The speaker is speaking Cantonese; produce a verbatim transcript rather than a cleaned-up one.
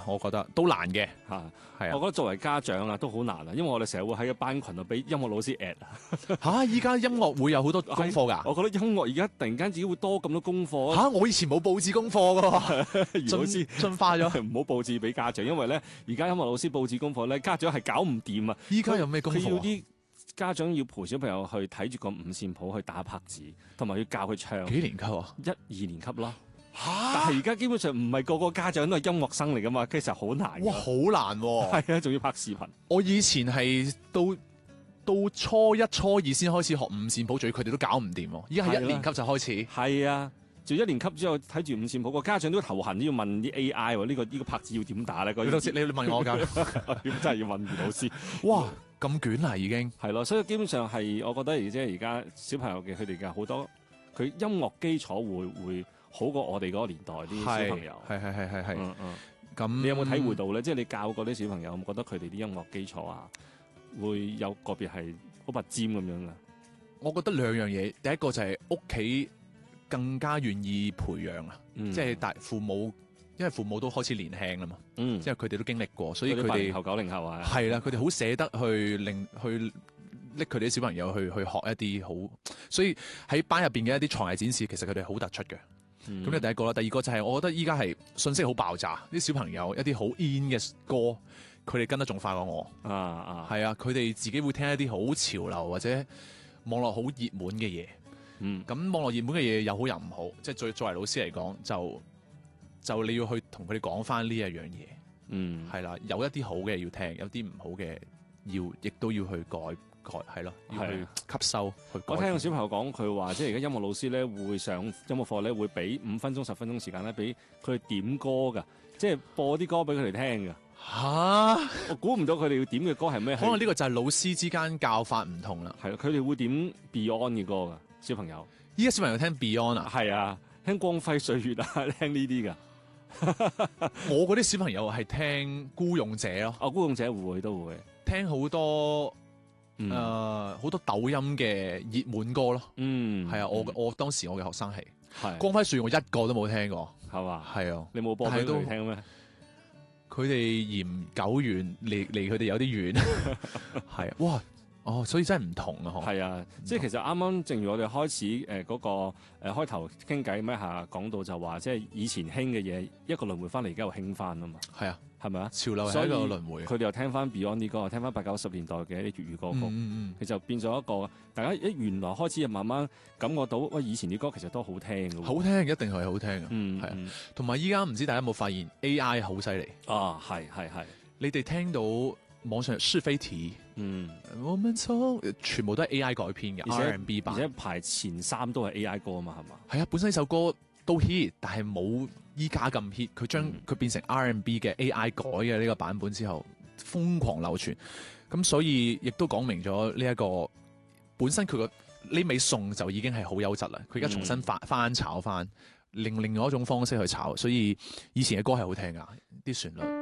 我覺得都難嘅嚇， 係啊。 我覺得作為家長啊都好難啊，因為我哋成日會喺個班群度俾音樂老師 at 啊。 嚇！依家音樂會有好多功課㗎。 我覺得音樂而家突然間自己會多咁多功課嚇！我以前冇佈置功課㗎喎， 余老師進化咗。 唔好佈置俾家長，因為咧而家音樂老師佈置功課咧，家長係搞唔掂啊。 依家有咩功課？ 佢要啲家長要陪小朋友去睇住個五線譜去打拍子，同埋要教佢唱。 幾年級啊？ 一二年級啦。 嚇！ 但係而家基本上唔係個個家長都係音樂生嚟㗎嘛，其實好難。 哇！好難喎。 係啊，仲要拍視頻。 我以前係到到初一初二先開始學五線譜，仲要佢哋都搞唔掂喎。依家係一年級就開始。 係啊，做一年級之後睇住五線譜，個家長都頭痕，都要問啲 A I 喎，呢個呢個拍子要點打咧？ 余老師，你問我㗎？ 真係要問余老師。 哇！咁捲啦已經。 係咯，所以基本上係我覺得而即係而家小朋友嘅佢哋嘅好多佢音樂基礎會會好過我哋嗰個年代啲小朋友。 係係係係係。 嗯嗯。 咁你有冇體會到咧？即係你教過啲小朋友，覺得佢哋啲音樂基礎啊，會有個別係好拔尖咁樣噶？ 我覺得兩樣嘢，第一個就係屋企更加願意培養啊， 嗯、 即係大父母，因為父母都開始年輕啦嘛， 嗯， 即係佢哋都經歷過，所以佢哋八零後九零後啊， 係啦，佢哋好捨得去令去拎佢哋啲小朋友去去學一啲好，所以喺班入邊嘅一啲才藝展示，其實佢哋好突出嘅。咁就、嗯、第一個啦，第二個就係我覺得依家係信息好爆炸，啲小朋友一啲好 in 嘅歌，佢哋跟得仲快過我。 啊啊， 係啊，佢哋自己會聽一啲好潮流或者網絡好熱門嘅嘢。 嗯， 咁網絡熱門嘅嘢有好有唔好，即係作作為老師嚟講，就就你要去同佢哋講翻呢一樣嘢。 嗯， 係啦，有一啲好嘅要聽，有啲唔好嘅要，亦都要去改改，係咯，要去吸收。去改。 我聽個小朋友講，佢話即係而家音樂老師咧會上音樂課咧會俾五分鐘、十分鐘時間咧俾佢哋點歌噶，即係播啲歌俾佢哋聽噶。 吓！ 我估唔到佢哋要點嘅歌係咩？ 可能呢個就係老師之間教法唔同啦。 係咯，佢哋會點 Beyond 嘅歌噶小朋友。 依家小朋友聽 Beyond 啊？ 係啊，聽光輝歲月啊，聽呢啲噶。 我嗰啲小朋友係聽孤勇者咯。 哦，孤勇者會都會聽好多。誒好、 嗯呃、多抖音嘅熱門歌咯， 嗯， 係啊，我我當時我嘅學生係， 係光輝歲月我一個都冇聽過， 係嘛？ 係啊， 你冇播俾佢哋聽咩？ 佢哋嫌久遠，離離佢哋有啲遠，係啊，哇！哦，所以真係唔同啊！ 係啊，即係其實啱啱正如我哋開始誒嗰、呃那個誒、呃、開頭傾偈咩下講到就話，即係以前興嘅嘢一個輪迴翻嚟，而家又興翻啊嘛。係啊，係咪啊？ 潮流係一個輪迴。 佢哋又聽翻 Beyond 啲歌，聽翻八九十年代嘅一啲粵語歌曲， 嗯嗯佢就變咗一個大家一原來開始慢慢感覺到，喂，以前啲歌其實都好聽嘅。 好聽，一定係好聽嘅。 嗯， 係啊。同埋依家唔知大家有冇發現 A I 好犀利啊？係係係。 你哋聽到網上是非題， 嗯， 我們從全部都係 A I 改編嘅 R and B 版， 而且排前三都係 A I 歌啊嘛，係嘛？ 係啊，本身呢首歌都 hit，但係冇依家咁 hit。佢將佢變成 R and B 嘅 A I 改嘅呢個版本之後，瘋狂流傳。咁所以亦都講明咗呢一個本身佢個呢味餸就已經係好優質啦。佢而家重新翻、嗯、翻炒翻，另另外一種方式去炒，所以以前嘅歌係好聽噶，啲旋律。